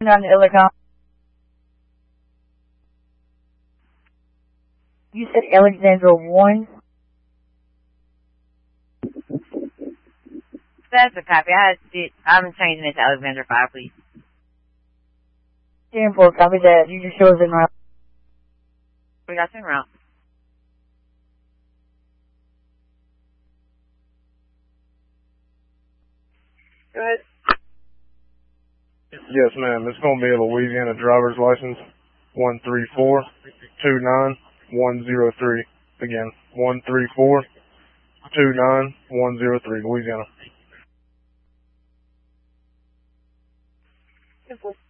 On Illicom. You said Alexandra 1? That's a copy. I'm changing it to Alexandra 5, please. 10-4, copy that. You just show us in route. We got you en route. Go ahead. Yes, ma'am. It's going to be a Louisiana driver's license. 134-29103. Again, 134-29103, Louisiana. 10-4.